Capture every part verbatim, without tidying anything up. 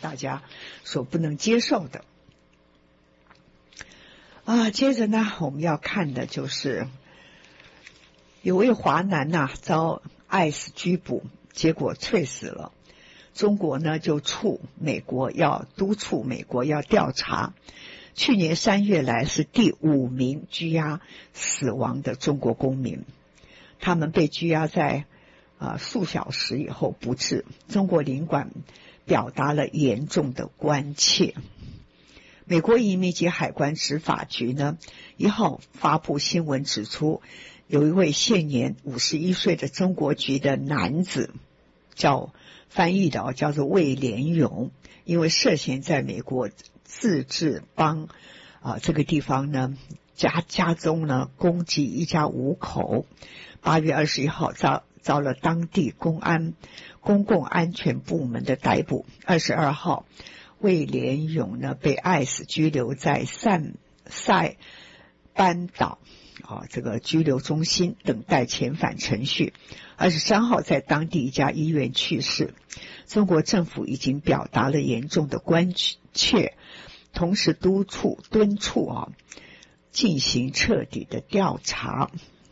大家所不能接受的。啊，接着呢，我们要看的就是有位华男呐、啊、遭 I C E 拘捕，结果猝死了。中国呢就促美国要督促美国要调查，去年三月来是第五名拘押死亡的中国公民，他们被拘押在呃数小时以后不治。中国领馆表达了严重的关切。美国移民及海关执法局呢一号发布新闻指出，有一位现年五十一岁的中国籍的男子，叫翻译的哦，叫做魏连勇，因为涉嫌在美国自治邦啊这个地方呢家家中呢攻击一家五口，八月二十一号遭遭了当地公安公共安全部门的逮捕。二十二号，魏连勇呢被 I C E 拘留在塞塞班岛啊这个拘留中心等待遣返程序。二十三号在当地一家医院去世。中国政府已经表达了严重的关切，同时督促敦促啊进行彻底的调查。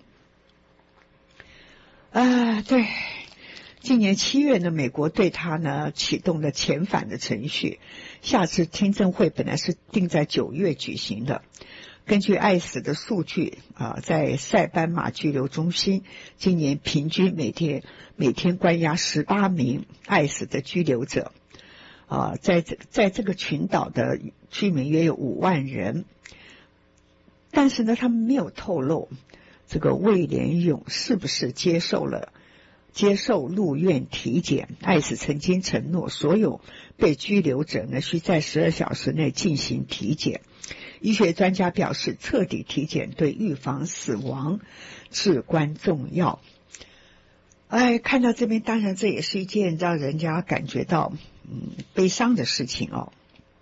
啊，对，今年七月呢，美国对他呢启动了遣返的程序，下次听证会本来是定在九月举行的。根据 I C E 的数据啊，在塞班马拘留中心，今年平均每天每天关押十八名 I C E 的拘留者啊，在这在这个群岛的居民约有五万人，但是呢，他们没有透露这个魏连勇是不是接受了接受入院体检。 I C E 曾经承诺所有被拘留者呢需在十二小时内进行体检。医学专家表示，彻底体检对预防死亡至关重要。哎，看到这边，当然这也是一件让人家感觉到嗯悲伤的事情哦。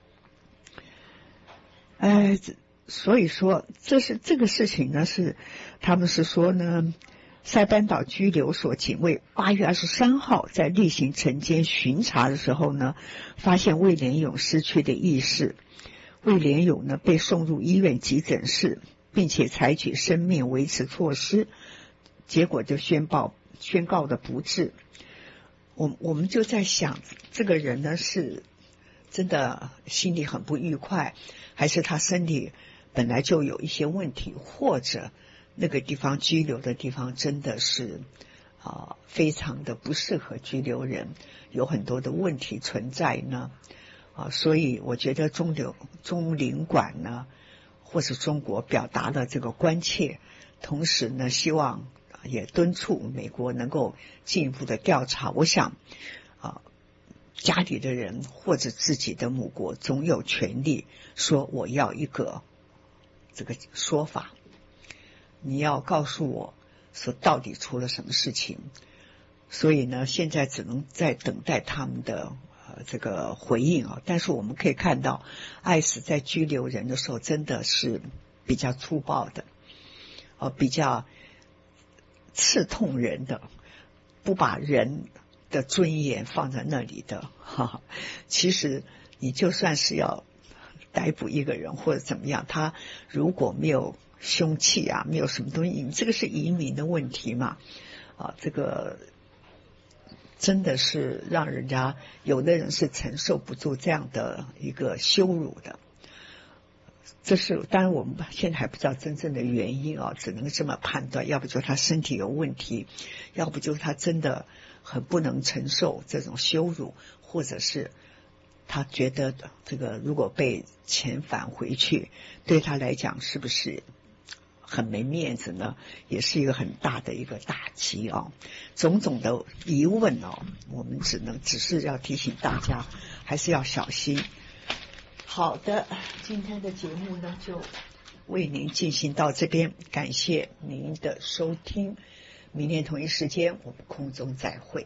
哎，所以说这是这个事情呢，是他们是说呢，塞班岛拘留所警卫八月二十三号在例行晨间巡查的时候呢，发现魏连勇失去的意识。魏连勇呢被送入医院急诊室，并且采取生命维持措施，结果就宣报宣告的不治。我我们就在想，这个人呢是真的心里很不愉快，还是他身体本来就有一些问题，或者那个地方拘留的地方真的是啊、呃、非常的不适合拘留人，有很多的问题存在呢。啊，所以我觉得中留中领馆呢，或是中国表达了这个关切，同时呢，希望也敦促美国能够进一步的调查。我想，啊，家里的人或者自己的母国总有权利说我要一个这个说法，你要告诉我说到底出了什么事情。所以呢，现在只能在等待他们的这个回应啊，但是我们可以看到 I C E 在拘留人的时候真的是比较粗暴的，呃，比较刺痛人的，不把人的尊严放在那里的。哈哈，其实你就算是要逮捕一个人或者怎么样，他如果没有凶器啊，没有什么东西，你这个是移民的问题嘛，啊，这个真的是让人家有的人是承受不住这样的一个羞辱的。这是当然我们现在还不知道真正的原因啊，只能这么判断，要不就他身体有问题，要不就是他真的很不能承受这种羞辱，或者是他觉得这个如果被遣返回去对他来讲是不是很没面子呢，也是一个很大的一个打击啊。种种的疑问哦，我们只能只是要提醒大家还是要小心。好的，今天的节目呢就为您进行到这边，感谢您的收听，明天同一时间我们空中再会。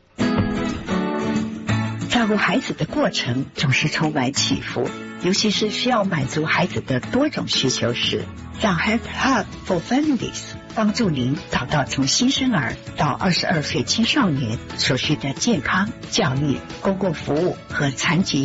照顾孩子的过程总是充满起伏，尤其是需要满足孩子的多种需求时，让 Heart Hub for Families 帮助您找到从新生儿到二十二岁青少年所需的健康、教育、公共服务和残疾